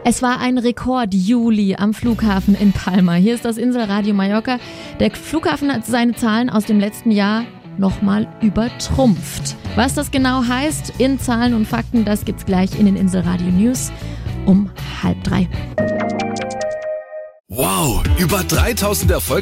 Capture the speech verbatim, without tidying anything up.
Es war ein Rekord-Juli am Flughafen in Palma. Hier ist das Inselradio Mallorca. Der Flughafen hat seine Zahlen aus dem letzten Jahr nochmal übertrumpft. Was das genau heißt in Zahlen und Fakten, das gibt's gleich in den Inselradio News um halb drei. Wow, über dreitausend Erfolge.